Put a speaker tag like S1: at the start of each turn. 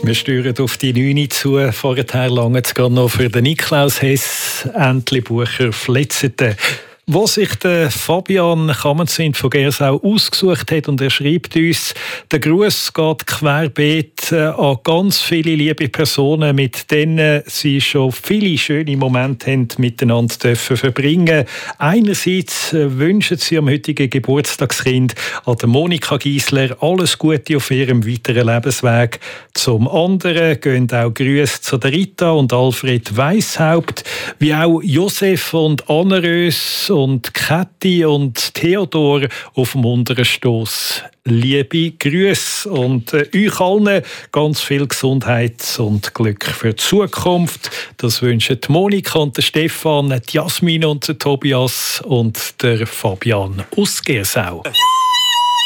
S1: Wir steuern auf die 9 zu. Vorher lange es gerade noch für den Niklaus Hess, Entlebucher Fletzeten. Was sich der Fabian Kammerzind von Gersau ausgesucht hat, und er schreibt uns, der Gruß geht querbeet an ganz viele liebe Personen, mit denen sie schon viele schöne Momente haben miteinander dürfen verbringen. Einerseits wünschen sie am heutigen Geburtstagskind an der Monika Giesler alles Gute auf ihrem weiteren Lebensweg. Zum anderen gehen auch Grüße zu der Rita und Alfred Weishaupt, wie auch Josef und Anna-Rös und Käthi und Theodor auf dem unteren Stoss. Liebe Grüße und euch allen ganz viel Gesundheit und Glück für die Zukunft. Das wünschen die Monika und der Stefan, die Jasmin und der Tobias und der Fabian aus Gersau.